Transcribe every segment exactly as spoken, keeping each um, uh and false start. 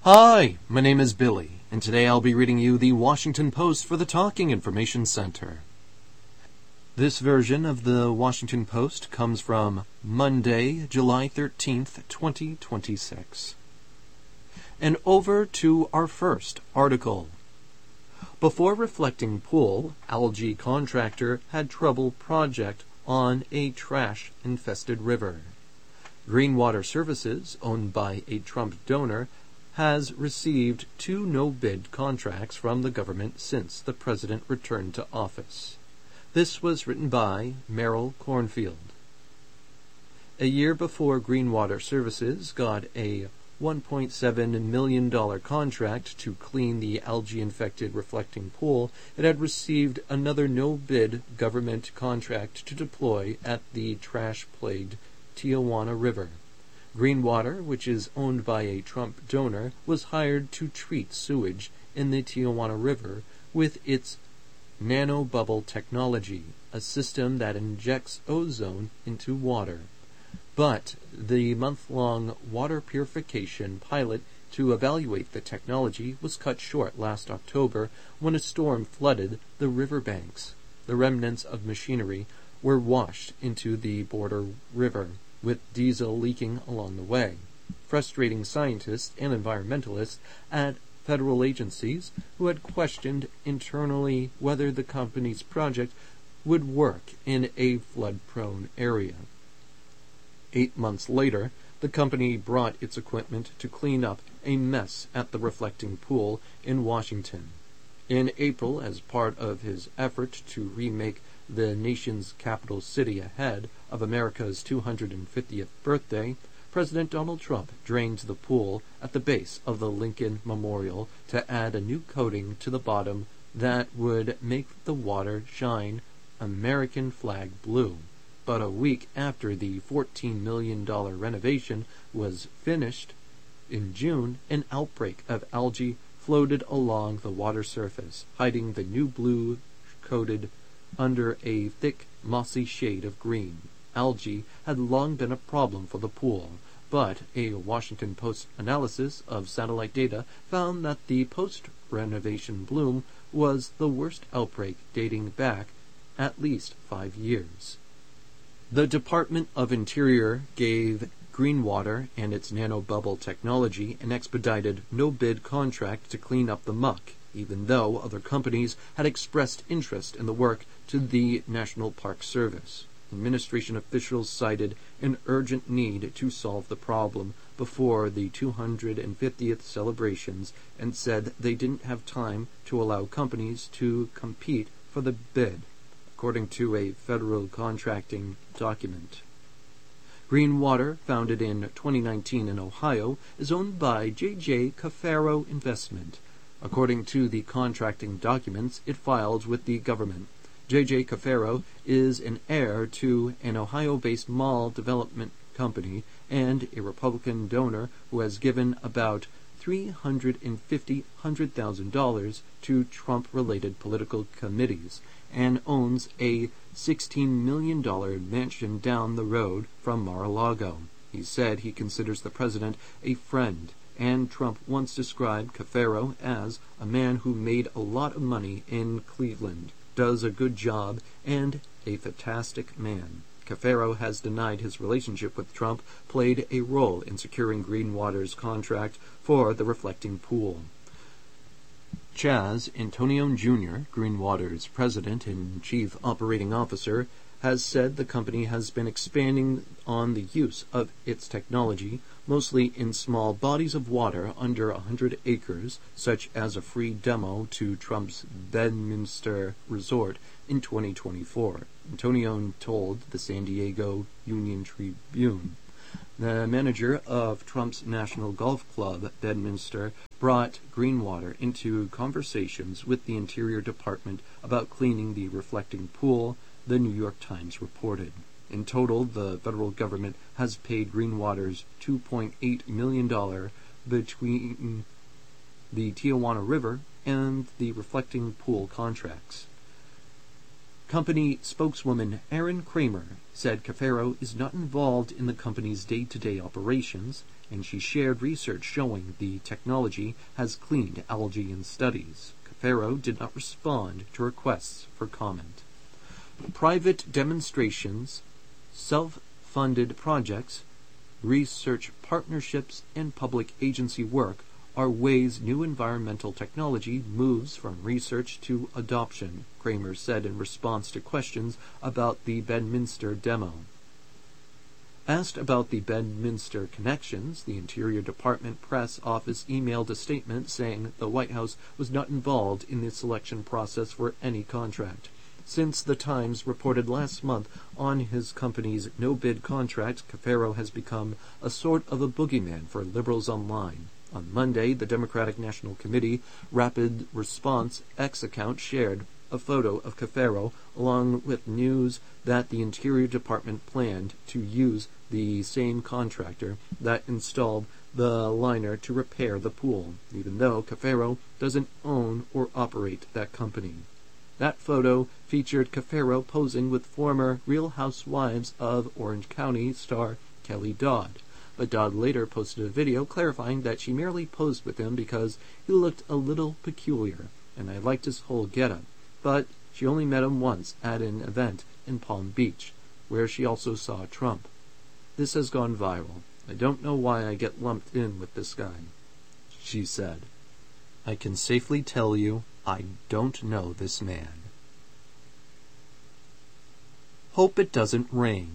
Hi, my name is Billy, and today I'll be reading you the Washington Post for the Talking Information Center. This version of the Washington Post comes from Monday, July thirteenth, twenty twenty-six. And over to our first article. Before reflecting pool, algae contractor had trouble project on a trash-infested river. Green Water Services, owned by a Trump donor, has received two no-bid contracts from the government since the president returned to office. This was written by Merrill Cornfield. A year before Green Water Services got a one point seven million dollars contract to clean the algae-infected reflecting pool, it had received another no-bid government contract to deploy at the trash-plagued Tijuana River. Green Water, which is owned by a Trump donor, was hired to treat sewage in the Tijuana River with its nanobubble technology, a system that injects ozone into water. But the month-long water purification pilot to evaluate the technology was cut short last October when a storm flooded the riverbanks. The remnants of machinery were washed into the border river, with diesel leaking along the way. Frustrating scientists and environmentalists at federal agencies who had questioned internally whether the company's project would work in a flood-prone area. Eight months later, the company brought its equipment to clean up a mess at the reflecting pool in Washington. In April, as part of his effort to remake the nation's capital city ahead of America's two hundred fiftieth birthday, President Donald Trump drained the pool at the base of the Lincoln Memorial to add a new coating to the bottom that would make the water shine American flag blue. But a week after the fourteen million dollars renovation was finished, in June, an outbreak of algae floated along the water surface, hiding the new blue coated under a thick, mossy shade of green. Algae had long been a problem for the pool, but a Washington Post analysis of satellite data found that the post-renovation bloom was the worst outbreak dating back at least five years. The Department of Interior gave Green Water and its nanobubble technology an expedited no-bid contract to clean up the muck, even though other companies had expressed interest in the work to the National Park Service. Administration officials cited an urgent need to solve the problem before the two hundred fiftieth celebrations and said they didn't have time to allow companies to compete for the bid, according to a federal contracting document. Green Water, founded in twenty nineteen in Ohio, is owned by J J Cafaro Investment. According to the contracting documents it filed with the government, J J Cafaro is an heir to an Ohio-based mall development company and a Republican donor who has given about three hundred fifty thousand dollars to Trump-related political committees and owns a sixteen million dollars mansion down the road from Mar-a-Lago. He said he considers the president a friend, and Trump once described Cafaro as a man who made a lot of money in Cleveland, does a good job, and a fantastic man. Cafaro has denied his relationship with Trump played a role in securing Green Water's contract for the reflecting pool. Chaz Antonione Junior, Green Water's president and chief operating officer, has said the company has been expanding on the use of its technology, mostly in small bodies of water under one hundred acres, such as a free demo to Trump's Bedminster Resort in twenty twenty-four. Antonione told the San Diego Union Tribune. The manager of Trump's National Golf Club, Bedminster, brought Green Water into conversations with the Interior Department about cleaning the reflecting pool, the New York Times reported. In total, the federal government has paid Green Water's two point eight million dollars between the Tijuana River and the reflecting pool contracts. Company spokeswoman Erin Kramer said Cafaro is not involved in the company's day-to-day operations and she shared research showing the technology has cleaned algae in studies. Cafaro did not respond to requests for comment. Private demonstrations, self-funded projects, research partnerships, and public agency work are ways new environmental technology moves from research to adoption, Kramer said in response to questions about the Bedminster demo. Asked about the Bedminster connections, the Interior Department press office emailed a statement saying the White House was not involved in the selection process for any contract. Since the Times reported last month on his company's no-bid contract, Cafaro has become a sort of a boogeyman for liberals online. On Monday, the Democratic National Committee Rapid Response X account shared a photo of Cafaro along with news that the Interior Department planned to use the same contractor that installed the liner to repair the pool, even though Cafaro doesn't own or operate that company. That photo featured Cafaro posing with former Real Housewives of Orange County star Kelly Dodd, but Dodd later posted a video clarifying that she merely posed with him because he looked a little peculiar, and I liked his whole getup, but she only met him once at an event in Palm Beach, where she also saw Trump. This has gone viral. I don't know why I get lumped in with this guy, she said. I can safely tell you I don't know this man. Hope it doesn't rain.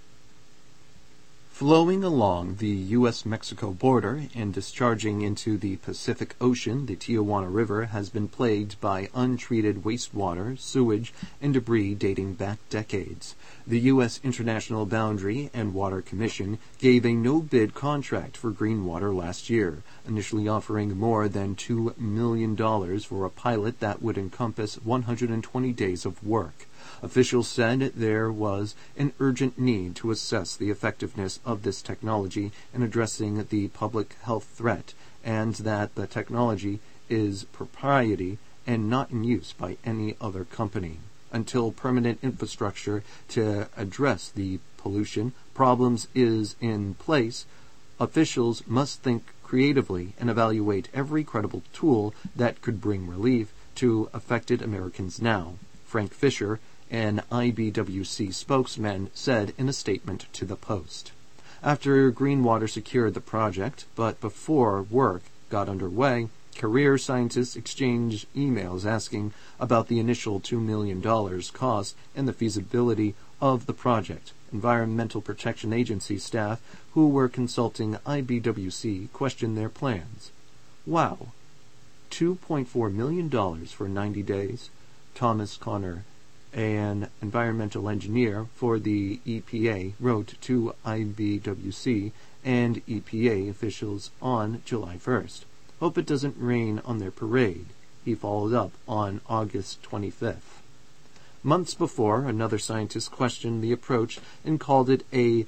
Flowing along the U S Mexico border and discharging into the Pacific Ocean, the Tijuana River has been plagued by untreated wastewater, sewage, and debris dating back decades. The U S International Boundary and Water Commission gave a no-bid contract for Green Water last year, initially offering more than two million dollars for a pilot that would encompass one hundred twenty days of work. Officials said there was an urgent need to assess the effectiveness of this technology in addressing the public health threat, and that the technology is proprietary and not in use by any other company. Until permanent infrastructure to address the pollution problems is in place, officials must think creatively and evaluate every credible tool that could bring relief to affected Americans now. Frank Fisher, an I B W C spokesman, said in a statement to the Post. After Green Water secured the project, but before work got underway, career scientists exchanged emails asking about the initial two million dollars cost and the feasibility of the project. Environmental Protection Agency staff who were consulting I B W C questioned their plans. Wow, two point four million dollars for ninety days? Thomas Connor, an environmental engineer for the E P A, wrote to I B W C and E P A officials on July first. Hope it doesn't rain on their parade, he followed up on August twenty-fifth. Months before, another scientist questioned the approach and called it a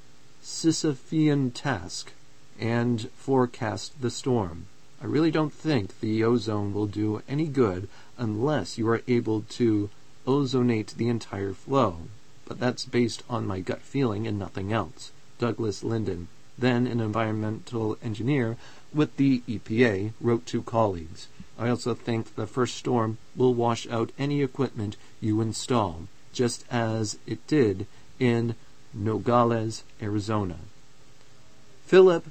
Sisyphean task and forecast the storm. I really don't think the ozone will do any good unless you are able to ozonate the entire flow, but that's based on my gut feeling and nothing else. Douglas Linden, then an environmental engineer with the E P A, wrote to colleagues. I also think the first storm will wash out any equipment you install, just as it did in Nogales, Arizona. Philip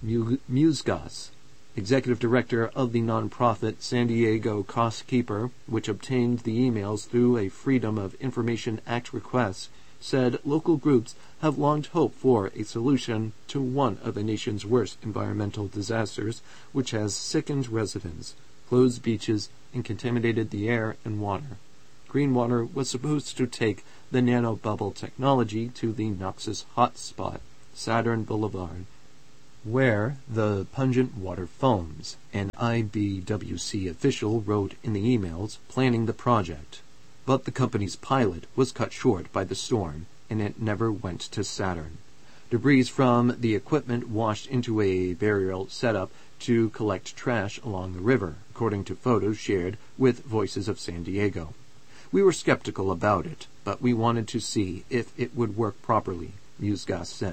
Musgas, executive director of the nonprofit San Diego Cost Keeper, which obtained the emails through a Freedom of Information Act request, said local groups have long hoped for a solution to one of the nation's worst environmental disasters, which has sickened residents, closed beaches, and contaminated the air and water. Green Water was supposed to take the nanobubble technology to the Noxus hotspot, Saturn Boulevard, where the pungent water foams, an I B W C official wrote in the emails planning the project. But the company's pilot was cut short by the storm, and it never went to Saturn. Debris from the equipment washed into a burial setup to collect trash along the river, according to photos shared with Voices of San Diego. We were skeptical about it, but we wanted to see if it would work properly, Musgas said.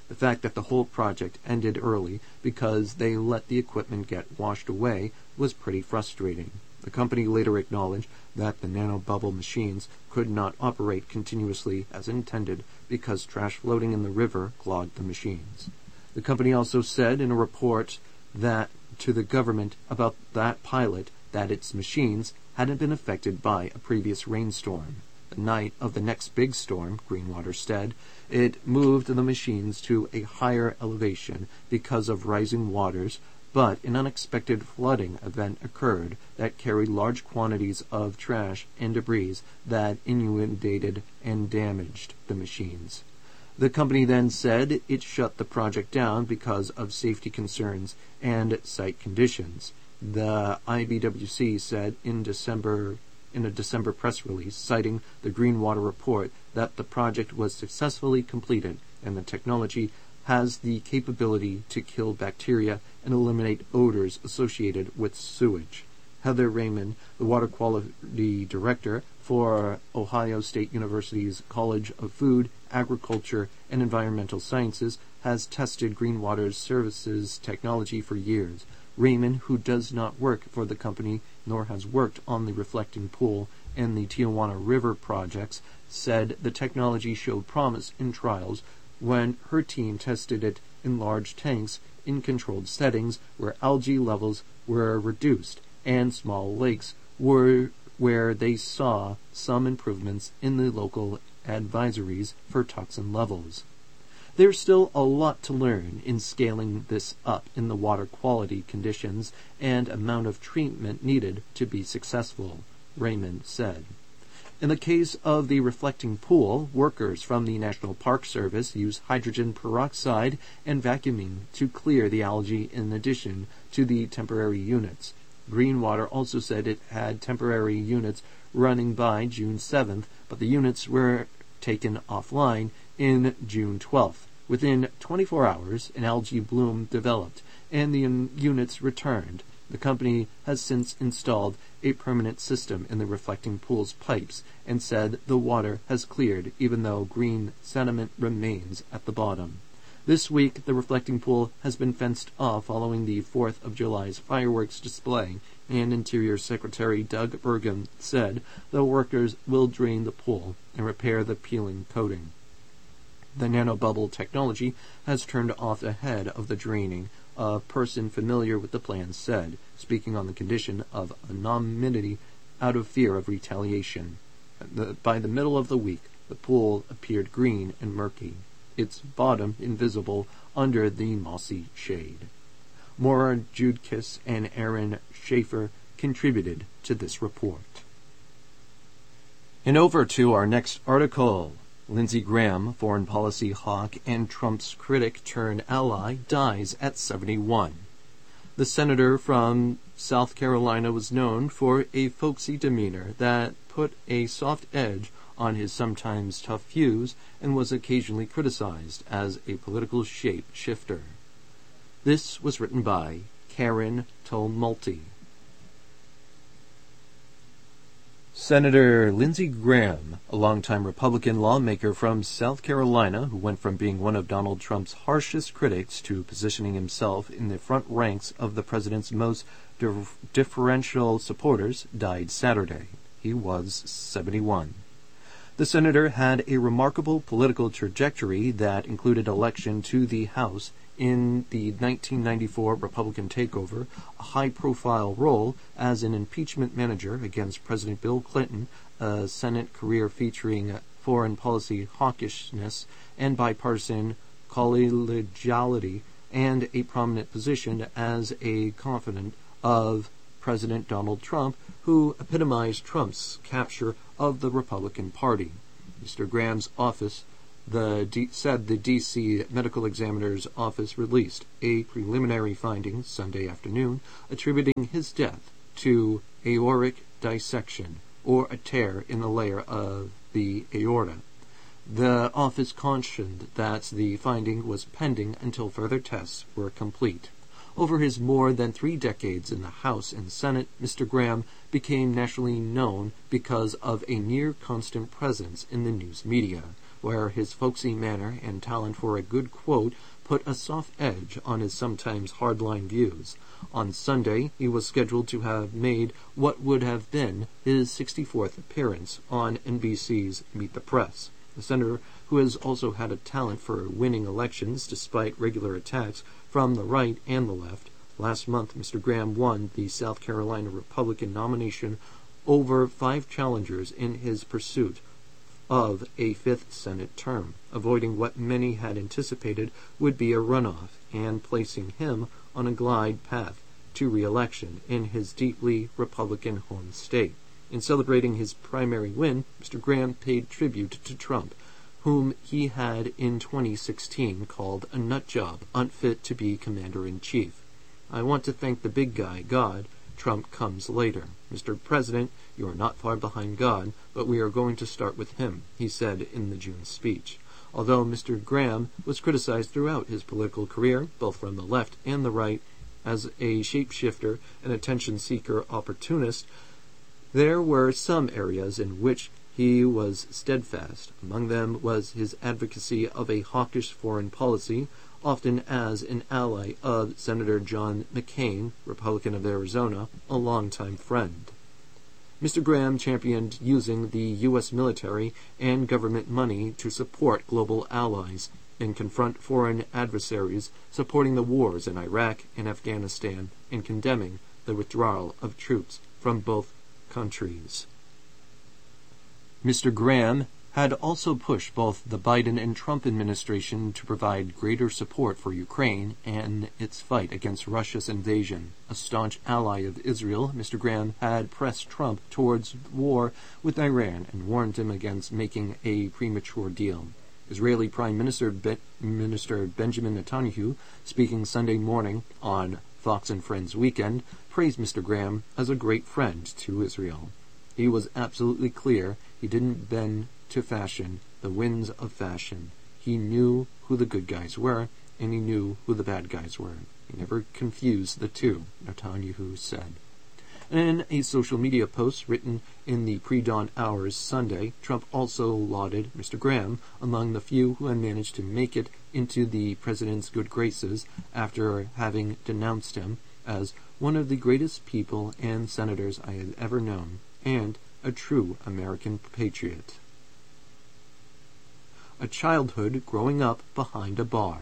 The fact that the whole project ended early because they let the equipment get washed away was pretty frustrating. The company later acknowledged that the nanobubble machines could not operate continuously as intended because trash floating in the river clogged the machines. The company also said in a report that to the government about that pilot that its machines hadn't been affected by a previous rainstorm. The night of the next big storm, Greenwater said, it moved the machines to a higher elevation because of rising waters, but an unexpected flooding event occurred that carried large quantities of trash and debris that inundated and damaged the machines. The company then said it shut the project down because of safety concerns and site conditions. The I B W C said in December in a December press release citing the Greenwater report that the project was successfully completed and the technology has the capability to kill bacteria and eliminate odors associated with sewage. Heather Raymond, the water quality director for Ohio State University's College of Food, Agriculture, and Environmental Sciences, has tested Greenwater's services technology for years. Raymond, who does not work for the company nor has worked on the Reflecting Pool and the Tijuana River projects, said the technology showed promise in trials when her team tested it in large tanks in controlled settings where algae levels were reduced and small lakes were where they saw some improvements in the local advisories for toxin levels. There's still a lot to learn in scaling this up in the water quality conditions and amount of treatment needed to be successful, Raymond said. In the case of the Reflecting Pool, workers from the National Park Service use hydrogen peroxide and vacuuming to clear the algae in addition to the temporary units. Greenwater also said it had temporary units running by June seventh, but the units were taken offline in June twelfth. Within twenty-four hours, an algae bloom developed, and the units returned. The company has since installed a permanent system in the Reflecting Pool's pipes and said the water has cleared even though green sediment remains at the bottom. This week, the Reflecting Pool has been fenced off following the fourth of July's fireworks display, and Interior Secretary Doug Burgum said the workers will drain the pool and repair the peeling coating. The nanobubble technology has turned off ahead of the draining, a person familiar with the plan said, speaking on the condition of anonymity out of fear of retaliation. The, by the middle of the week, the pool appeared green and murky, its bottom invisible under the mossy shade. Maura Judkis and Aaron Schaefer contributed to this report. And over to our next article. Lindsey Graham, foreign policy hawk and Trump's critic turned ally, dies at seventy-one. The senator from South Carolina was known for a folksy demeanor that put a soft edge on his sometimes tough views and was occasionally criticized as a political shape-shifter. This was written by Karen Tumulty. Senator Lindsey Graham, a longtime Republican lawmaker from South Carolina who went from being one of Donald Trump's harshest critics to positioning himself in the front ranks of the president's most dif- differential supporters, died Saturday. He was seventy-one. The senator had a remarkable political trajectory that included election to the House in the nineteen ninety-four Republican takeover, a high-profile role as an impeachment manager against President Bill Clinton, a Senate career featuring foreign policy hawkishness and bipartisan collegiality, and a prominent position as a confidant of President Donald Trump, who epitomized Trump's capture of the Republican Party. Mister Graham's office The D- said the D C Medical Examiner's Office released a preliminary finding Sunday afternoon attributing his death to aortic dissection, or a tear in the layer of the aorta. The office cautioned that the finding was pending until further tests were complete. Over his more than three decades in the House and Senate, Mister Graham became nationally known because of a near-constant presence in the news media. where his folksy manner and talent for a good quote put a soft edge on his sometimes hard-line views. On Sunday, he was scheduled to have made what would have been his sixty-fourth appearance on N B C's Meet the Press. The senator, who has also had a talent for winning elections despite regular attacks from the right and the left. Last month, Mister Graham won the South Carolina Republican nomination over five challengers in his pursuit of a fifth Senate term, avoiding what many had anticipated would be a runoff and placing him on a glide path to re-election in his deeply Republican home state. In celebrating his primary win, Mister Graham paid tribute to Trump, whom he had in twenty sixteen called a nut job, unfit to be commander-in-chief. I want to thank the big guy, God. Trump comes later. Mister President, you are not far behind God, but we are going to start with him, he said in the June speech. Although Mister Graham was criticized throughout his political career, both from the left and the right, as a shapeshifter and attention-seeker opportunist, there were some areas in which he was steadfast. Among them was his advocacy of a hawkish foreign policy, often as an ally of Senator John McCain, Republican of Arizona, a longtime friend. Mister Graham championed using the U S military and government money to support global allies and confront foreign adversaries, supporting the wars in Iraq and Afghanistan, and condemning the withdrawal of troops from both countries. Mister Graham had also pushed both the Biden and Trump administration to provide greater support for Ukraine and its fight against Russia's invasion. A staunch ally of Israel, Mister Graham had pressed Trump towards war with Iran and warned him against making a premature deal. Israeli Prime Minister, Be- Minister Benjamin Netanyahu, speaking Sunday morning on Fox and Friends Weekend, praised Mister Graham as a great friend to Israel. He was absolutely clear he didn't bend to fashion, the winds of fashion. He knew who the good guys were, and he knew who the bad guys were. He never confused the two, Netanyahu said. In a social media post written in the pre-dawn hours Sunday, Trump also lauded Mister Graham among the few who had managed to make it into the president's good graces after having denounced him as one of the greatest people and senators I had ever known, and a true American patriot. A childhood growing up behind a bar.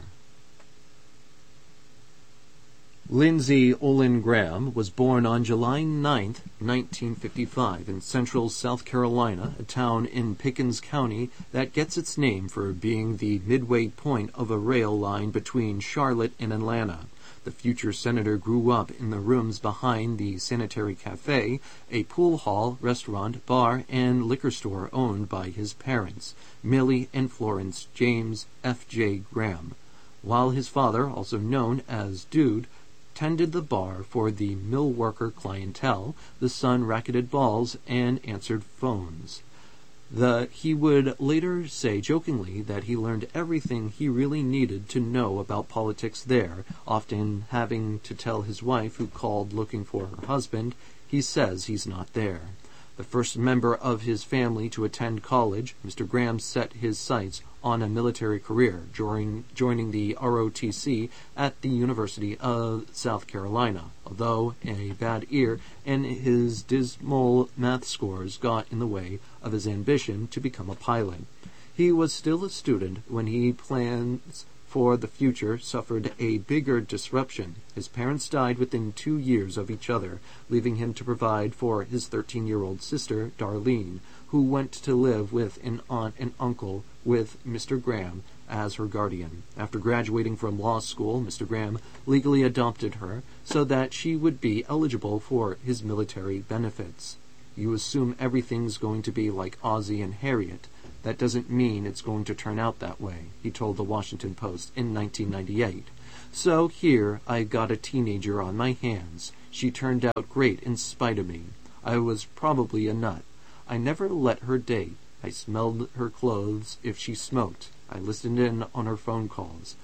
Lindsay Olin Graham was born on July ninth, nineteen fifty-five, in central South Carolina, a town in Pickens County that gets its name for being the midway point of a rail line between Charlotte and Atlanta. The future senator grew up in the rooms behind the Sanitary Cafe, a pool hall, restaurant, bar, and liquor store owned by his parents, Millie and Florence James F J Graham, while his father, also known as Dude, tended the bar for the mill worker clientele. The son racketed balls and answered phones. The, he would later say jokingly that he learned everything he really needed to know about politics there, often having to tell his wife, who called looking for her husband, he says he's not there. The first member of his family to attend college, Mister Graham set his sights on a military career, joining, joining the R O T C at the University of South Carolina, although a bad ear and his dismal math scores got in the way of his ambition to become a pilot. He was still a student when his plans for the future suffered a bigger disruption. His parents died within two years of each other, leaving him to provide for his thirteen-year-old sister, Darlene, who went to live with an aunt and uncle with Mister Graham as her guardian. After graduating from law school, Mister Graham legally adopted her so that she would be eligible for his military benefits. You assume everything's going to be like Ozzie and Harriet. That doesn't mean it's going to turn out that way, he told the Washington Post in nineteen ninety-eight. So here I got a teenager on my hands. She turned out great in spite of me. I was probably a nut. I never let her date. I smelled her clothes if she smoked. I listened in on her phone calls.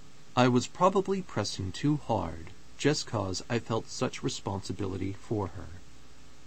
I was probably pressing too hard, just 'cause I felt such responsibility for her.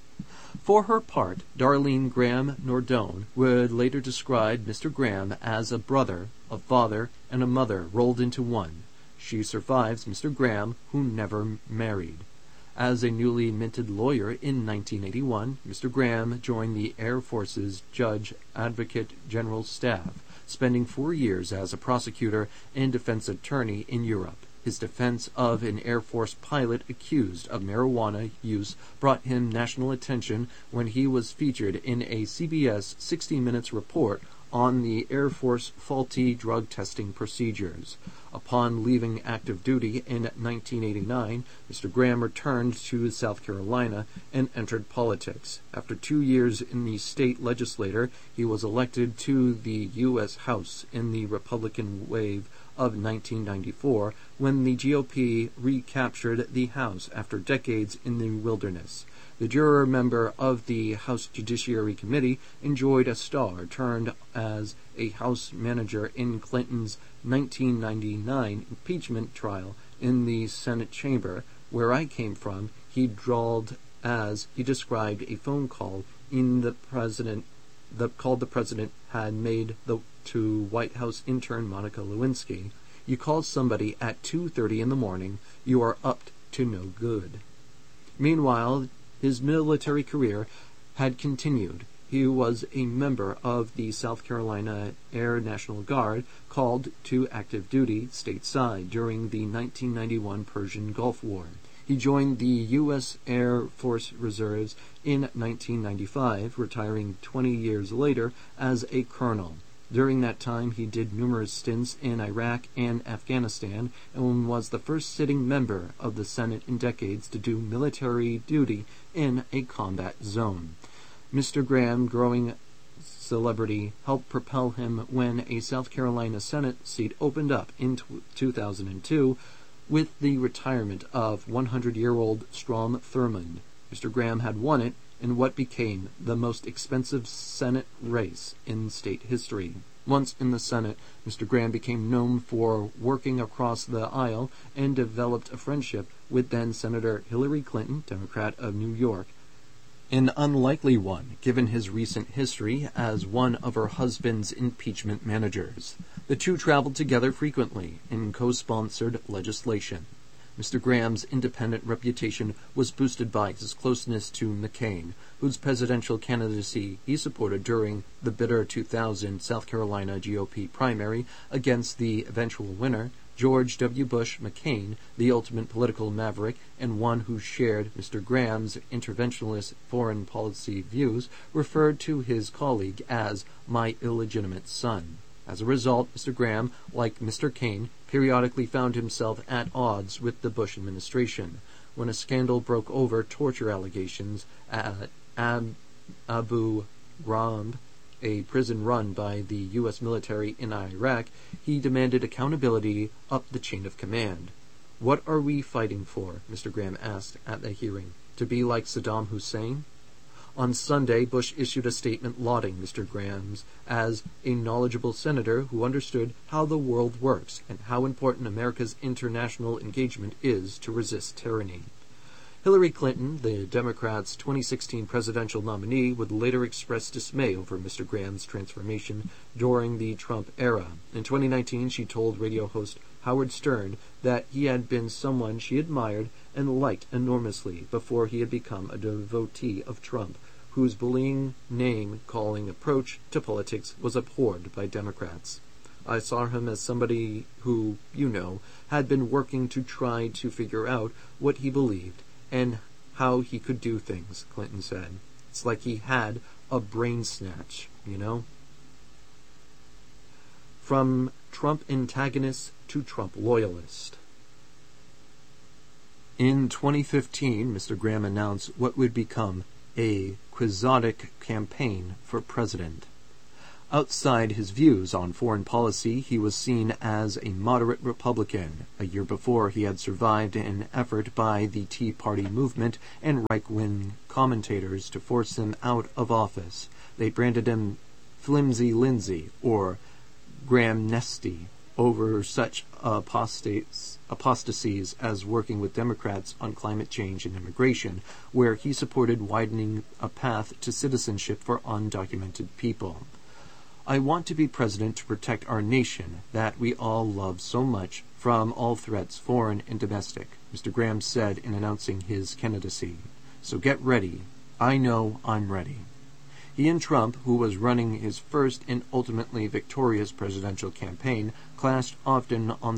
For her part, Darlene Graham Nordone would later describe Mister Graham as a brother, a father, and a mother rolled into one. She survives Mister Graham, who never married. As a newly minted lawyer in nineteen eighty-one, Mister Graham joined the Air Force's Judge Advocate General staff, spending four years as a prosecutor and defense attorney in Europe. His defense of an Air Force pilot accused of marijuana use brought him national attention when he was featured in a C B S sixty minutes report on the Air Force faulty drug testing procedures. Upon leaving active duty in nineteen eighty-nine, Mister Graham returned to South Carolina and entered politics. After two years in the state legislature, he was elected to the U S House in the Republican wave of nineteen ninety-four, when the G O P recaptured the House after decades in the wilderness. The juror member of the House Judiciary Committee enjoyed a star turned as a House manager in Clinton's nineteen ninety-nine impeachment trial in the Senate chamber. Where I came from, he drawled as he described a phone call in the president the call the president had made the, to White House intern Monica Lewinsky. You call somebody at two thirty in the morning, you are up to no good. Meanwhile, his military career had continued. He was a member of the South Carolina Air National Guard, called to active duty stateside during the nineteen ninety-one Persian Gulf War. He joined the U S Air Force Reserves in nineteen ninety-five, retiring twenty years later as a colonel. During that time, he did numerous stints in Iraq and Afghanistan and was the first sitting member of the Senate in decades to do military duty in a combat zone. Mister Graham, growing celebrity, helped propel him when a South Carolina Senate seat opened up in two thousand two with the retirement of one hundred-year-old Strom Thurmond. Mister Graham had won it in what became the most expensive Senate race in state history. Once in the Senate, Mister Graham became known for working across the aisle and developed a friendship with then-Senator Hillary Clinton, Democrat of New York. An unlikely one, given his recent history as one of her husband's impeachment managers. The two traveled together frequently in co-sponsored legislation. Mister Graham's independent reputation was boosted by his closeness to McCain, whose presidential candidacy he supported during the bitter two thousand South Carolina G O P primary against the eventual winner, George W. Bush McCain, the ultimate political maverick and one who shared Mister Graham's interventionist foreign policy views, referred to his colleague as my illegitimate son. As a result, Mister Graham, like Mister Cain, periodically found himself at odds with the Bush administration. When a scandal broke over torture allegations at Ab- Abu Ghraib, a prison run by the U S military in Iraq, he demanded accountability up the chain of command. "What are we fighting for?" Mister Graham asked at the hearing. "To be like Saddam Hussein?" On Sunday, Bush issued a statement lauding Mister Graham as a knowledgeable senator who understood how the world works and how important America's international engagement is to resist tyranny. Hillary Clinton, the Democrats' twenty sixteen presidential nominee, would later express dismay over Mister Graham's transformation during the Trump era. In twenty nineteen, she told radio host Howard Stern that he had been someone she admired and liked enormously before he had become a devotee of Trump, whose bullying, name-calling approach to politics was abhorred by Democrats. "I saw him as somebody who, you know, had been working to try to figure out what he believed and how he could do things," Clinton said. "It's like he had a brain snatch, you know?" From Trump antagonist to Trump loyalist. In twenty fifteen, Mister Graham announced what would become a quixotic campaign for president. Outside his views on foreign policy, he was seen as a moderate Republican. A year before, he had survived an effort by the Tea Party movement and right-wing commentators to force him out of office. They branded him Flimsy Lindsay or Graham Nesty. over such apostates, apostasies as working with Democrats on climate change and immigration, where he supported widening a path to citizenship for undocumented people. I want to be president to protect our nation that we all love so much from all threats, foreign and domestic, Mister Graham said in announcing his candidacy. So get ready. I know I'm ready. He and Trump, who was running his first and ultimately victorious presidential campaign, clashed often on the